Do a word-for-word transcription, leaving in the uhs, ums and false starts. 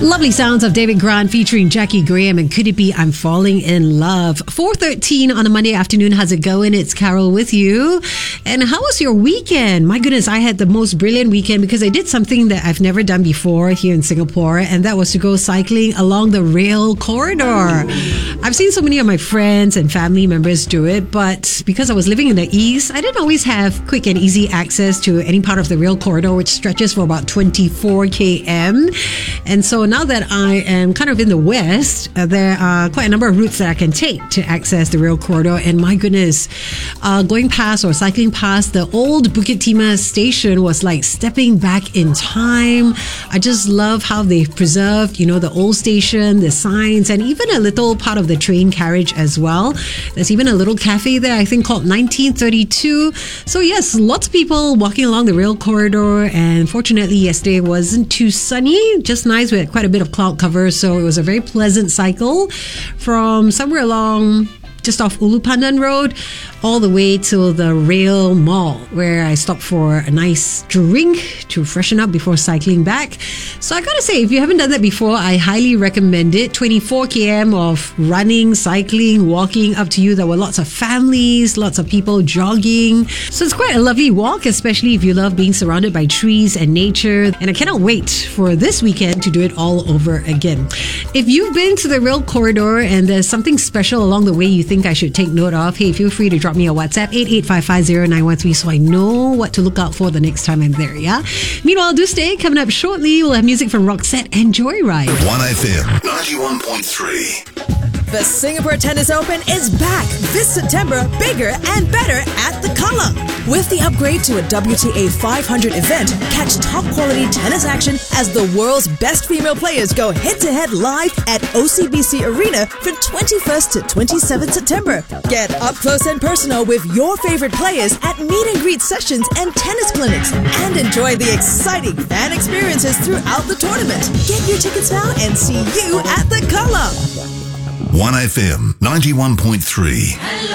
Lovely sounds of David Grant featuring Jackie Graham and Could It Be I'm Falling in Love. four thirteen on a Monday afternoon. How's it going? It's Carol with you. And how was your weekend? My goodness, I had the most brilliant weekend because I did something that I've never done before here in Singapore, and that was to go cycling along the rail corridor. I've seen so many of my friends and family members do it, but because I was living in the east, I didn't always have quick and easy access to any part of the rail corridor, which stretches for about twenty-four kilometers. And so now that I am kind of in the west, uh, there are quite a number of routes that I can take to access the rail corridor. And my goodness, uh, going past or cycling past the old Bukit Timah station was like stepping back in time. I just love how they've preserved, you know, the old station, the signs, and even a little part of the train carriage as well. There's even a little cafe there, I think, called nineteen thirty-two. So yes, lots of people walking along the rail corridor, and fortunately yesterday wasn't too sunny, just nice. We had quite a bit of cloud cover, so it was a very pleasant cycle from somewhere along just off Ulu Pandan Road all the way to the Rail Mall, where I stopped for a nice drink to freshen up before cycling back. So I gotta say, if you haven't done that before, I highly recommend it. twenty-four kilometers of running, cycling, walking, up to you. There were lots of families, lots of people jogging. So it's quite a lovely walk, especially if you love being surrounded by trees and nature. And I cannot wait for this weekend to do it all over again. If you've been to the rail corridor and there's something special along the way you think I should take note of, hey, feel free to drop me a WhatsApp, eight eight five five zero nine one three, so I know what to look out for the next time I'm there, yeah? Meanwhile, do stay. Coming up shortly, we'll have music from Roxette and Joyride. one F M ninety-one point three. The Singapore Tennis Open is back this September, bigger and better at The Colour. With the upgrade to a W T A five hundred event, catch top quality tennis action as the world's best female players go head-to-head live at O C B C Arena from twenty-first to twenty-seventh September. Get up close and personal with your favorite players at meet and greet sessions and tennis clinics, and enjoy the exciting fan experiences throughout the tournament. Get your tickets now and see you at The Colour. one F M ninety-one point three.